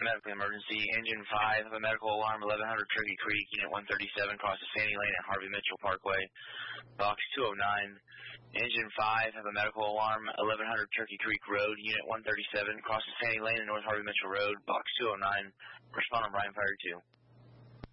medical emergency. Engine 5, have a medical alarm, 1100 Turkey Creek, Unit 137, cross the Sandy Lane at Harvey Mitchell Parkway, Box 209. Engine 5, have a medical alarm, 1100 Turkey Creek Road, Unit 137, cross the Sandy Lane at North Harvey Mitchell Road, Box 209. Respond on Bryan Fire 2.